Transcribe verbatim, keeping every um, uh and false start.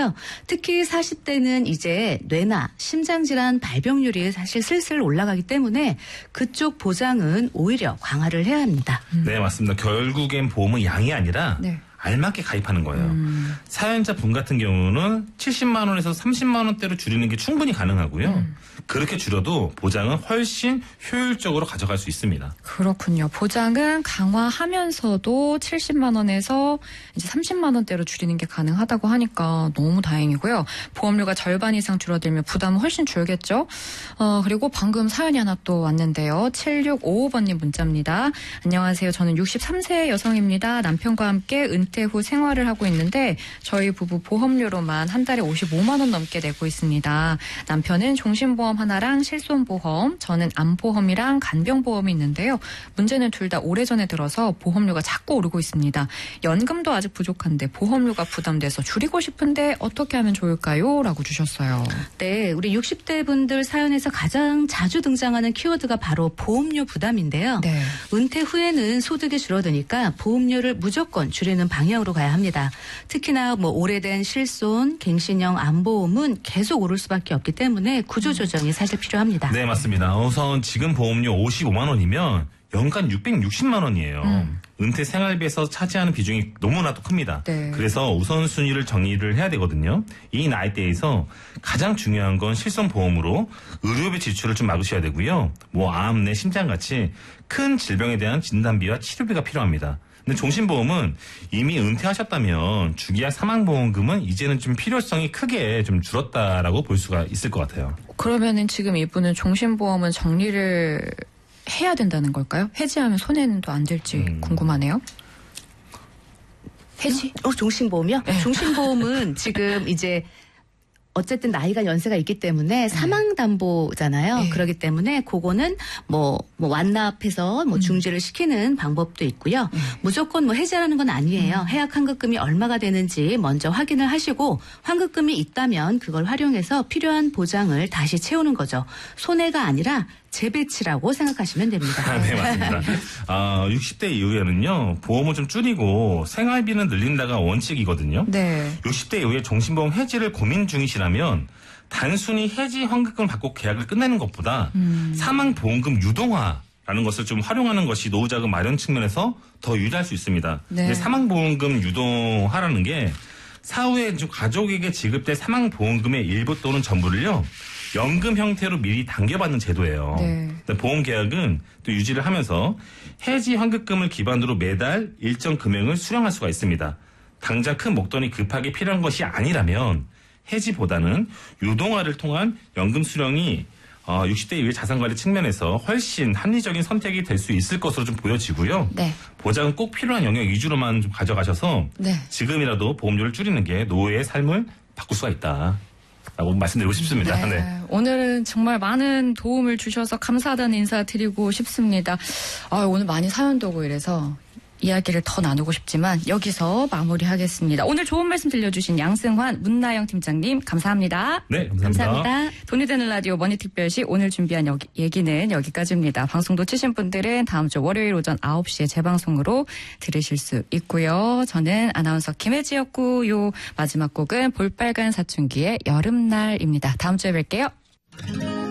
있는데요. 특히 사십 대는 이제 뇌나 심장질환 발병률이 사실 슬슬 올라가기 때문에 그쪽 보장은 오히려 강화를 해야 합니다. 음. 네, 맞습니다. 결국엔 보험은 양이 아니라 네. 알맞게 가입하는 거예요. 음. 사연자 분 같은 경우는 칠십만 원에서 삼십만 원대로 줄이는 게 충분히 가능하고요. 음. 그렇게 줄여도 보장은 훨씬 효율적으로 가져갈 수 있습니다. 그렇군요. 보장은 강화하면서도 칠십만 원에서 이제 삼십만 원대로 줄이는 게 가능하다고 하니까 너무 다행이고요. 보험료가 절반 이상 줄어들면 부담은 훨씬 줄겠죠. 어, 그리고 방금 사연이 하나 또 왔는데요. 칠육오오 번님 문자입니다. 안녕하세요. 저는 육십삼 세 여성입니다. 남편과 함께 은퇴 후 생활을 하고 있는데 저희 부부 보험료로만 한 달에 오십오만 원 넘게 내고 있습니다. 남편은 종신보험 하나랑 실손보험, 저는 암보험이랑 간병보험이 있는데요. 문제는 둘 다 오래전에 들어서 보험료가 자꾸 오르고 있습니다. 연금도 아직 부족한데 보험료가 부담돼서 줄이고 싶은데 어떻게 하면 좋을까요? 라고 주셨어요. 네, 우리 육십 대 분들 사연에서 가장 자주 등장하는 키워드가 바로 보험료 부담인데요. 네. 은퇴 후에는 소득이 줄어드니까 보험료를 무조건 줄이는 방향으로 가야 합니다. 특히나 뭐 오래된 실손, 갱신형 암보험은 계속 오를 수밖에 없기 때문에 구조조정이 사실 필요합니다. 네, 맞습니다. 우선 지금 보험료 오십오만 원이면 연간 육백육십만 원이에요. 음. 은퇴 생활비에서 차지하는 비중이 너무나도 큽니다. 네. 그래서 우선순위를 정의를 해야 되거든요. 이 나이대에서 가장 중요한 건 실손보험으로 의료비 지출을 좀 막으셔야 되고요. 뭐 암, 내 심장같이 큰 질병에 대한 진단비와 치료비가 필요합니다. 근데 종신보험은 이미 은퇴하셨다면 주기약 사망보험금은 이제는 좀 필요성이 크게 좀 줄었다라고 볼 수가 있을 것 같아요. 그러면은 지금 이분은 종신보험은 정리를 해야 된다는 걸까요? 해지하면 손해는 또 안 될지 음. 궁금하네요. 해지? 어, 종신보험이요? 네. 종신보험은 지금 이제 어쨌든 나이가 연세가 있기 때문에 사망담보잖아요. 네. 그렇기 때문에 그거는 뭐, 뭐 완납해서 뭐 중지를 시키는 방법도 있고요. 네. 무조건 뭐 해지하는 건 아니에요. 음. 해약 환급금이 얼마가 되는지 먼저 확인을 하시고 환급금이 있다면 그걸 활용해서 필요한 보장을 다시 채우는 거죠. 손해가 아니라 재배치라고 생각하시면 됩니다. 네, 맞습니다. 아, 육십 대 이후에는요, 보험을 좀 줄이고 생활비는 늘린다가 원칙이거든요. 네. 육십 대 이후에 종신보험 해지를 고민 중이시라면 단순히 해지 환급금을 받고 계약을 끝내는 것보다 음. 사망보험금 유동화라는 것을 좀 활용하는 것이 노후자금 마련 측면에서 더 유리할 수 있습니다. 네. 근데 사망보험금 유동화라는 게 사후에 좀 가족에게 지급될 사망보험금의 일부 또는 전부를요, 연금 형태로 미리 당겨받는 제도예요. 네. 보험 계약은 또 유지를 하면서 해지 환급금을 기반으로 매달 일정 금액을 수령할 수가 있습니다. 당장 큰 목돈이 급하게 필요한 것이 아니라면 해지보다는 유동화를 통한 연금 수령이 육십 대 이후의 자산관리 측면에서 훨씬 합리적인 선택이 될 수 있을 것으로 좀 보여지고요. 네. 보장은 꼭 필요한 영역 위주로만 좀 가져가셔서 네. 지금이라도 보험료를 줄이는 게 노후의 삶을 바꿀 수가 있다. 라고 말씀드리고 싶습니다. 네. 네. 오늘은 정말 많은 도움을 주셔서 감사하다는 인사 드리고 싶습니다. 아, 오늘 많이 사연도 오고 이래서 이야기를 더 나누고 싶지만 여기서 마무리하겠습니다. 오늘 좋은 말씀 들려주신 양승환, 문나영 팀장님 감사합니다. 네, 감사합니다. 감사합니다. 돈이 되는 라디오 머니특별시 오늘 준비한 여기, 얘기는 여기까지입니다. 방송 놓치신 분들은 다음 주 월요일 오전 아홉 시에 재방송으로 들으실 수 있고요. 저는 아나운서 김혜지였고요. 마지막 곡은 볼빨간 사춘기의 여름날입니다. 다음 주에 뵐게요.